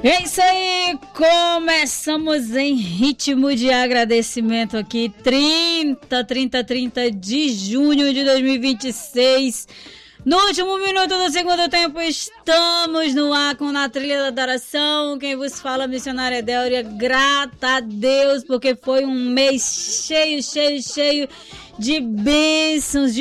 É isso aí, começamos em ritmo de agradecimento aqui, 30 de junho de 2026. No último minuto do segundo tempo, estamos no ar com Na Trilha da Adoração. Quem vos fala, missionária Déuria, grata a Deus, porque foi um mês cheio de bênçãos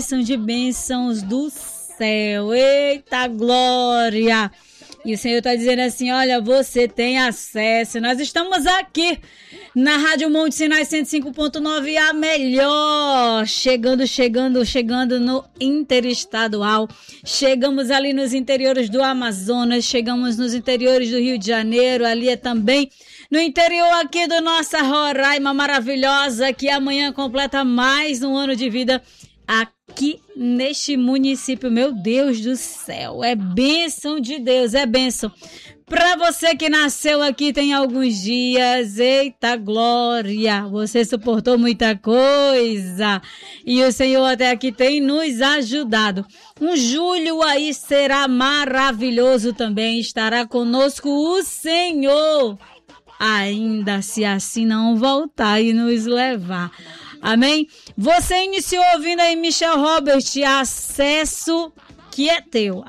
do céu. Eita glória! E o Senhor está dizendo assim, olha, você tem acesso. Nós estamos aqui na Rádio Monte Sinai 105.9, a melhor. Chegando no interestadual. Chegamos ali nos interiores do Amazonas, chegamos nos interiores do Rio de Janeiro, ali é também no interior aqui do nossa Roraima maravilhosa, que amanhã completa mais um ano de vida aqui neste município. Meu Deus do céu, é bênção de Deus, é bênção. Para você que nasceu aqui tem alguns dias, eita glória, você suportou muita coisa e o Senhor até aqui tem nos ajudado. Um julho aí será maravilhoso também, estará conosco o Senhor, ainda se assim não voltar e nos levar. Amém? Você iniciou ouvindo aí Michel Robert, acesso que é teu,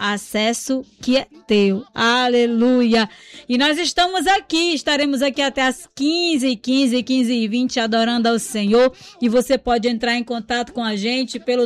aleluia. E nós estaremos aqui até as 15h20 adorando ao Senhor, e você pode entrar em contato com a gente pelo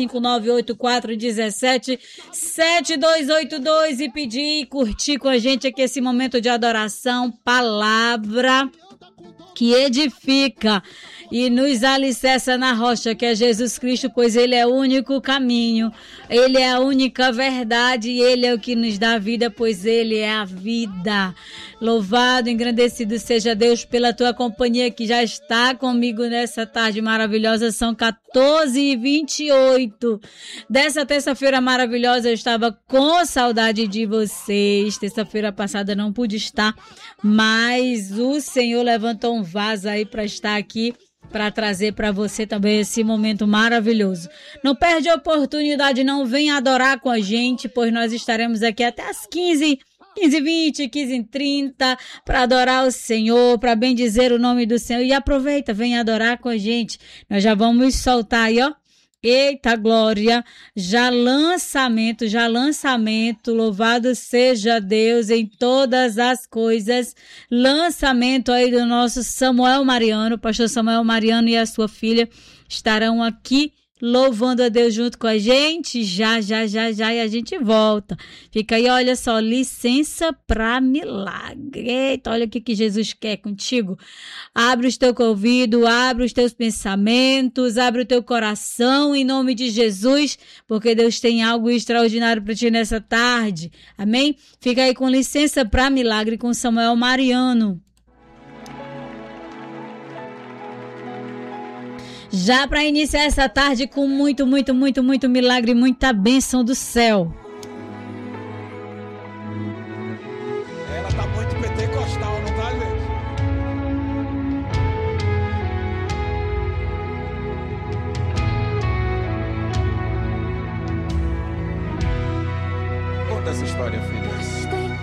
95984177282 e pedir e curtir com a gente aqui esse momento de adoração, palavra que edifica e nos alicerça na rocha, que é Jesus Cristo, pois Ele é o único caminho, Ele é a única verdade e Ele é o que nos dá vida, pois Ele é a vida. Louvado, engrandecido seja Deus pela tua companhia que já está comigo nessa tarde maravilhosa. São 14h28 dessa terça-feira maravilhosa. Eu estava com saudade de vocês. Terça-feira passada não pude estar, mas o Senhor levantou um vaso aí para estar aqui, para trazer para você também esse momento maravilhoso. Não perde a oportunidade, não, vem adorar com a gente, pois nós estaremos aqui até as 15h20, 15h30 para adorar o Senhor, para bendizer o nome do Senhor. E aproveita, vem adorar com a gente. Nós já vamos soltar aí, ó. Eita glória, já lançamento, louvado seja Deus em todas as coisas. Lançamento aí do nosso Samuel Mariano, pastor Samuel Mariano e a sua filha estarão aqui louvando a Deus junto com a gente, já, e a gente volta. Fica aí, olha só, licença para milagre. Eita, olha o que Jesus quer contigo. Abre os teus ouvidos, abre os teus pensamentos, abre o teu coração em nome de Jesus, porque Deus tem algo extraordinário para ti nessa tarde. Amém? Fica aí com licença para milagre com Samuel Mariano. Já para iniciar essa tarde com muito milagre, muita bênção do céu.